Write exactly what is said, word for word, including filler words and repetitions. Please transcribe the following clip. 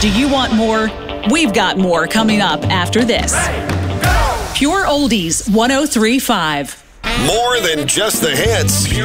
Do you want more? We've got more coming up after this. Pure Oldies one oh three point five. More than just the hits.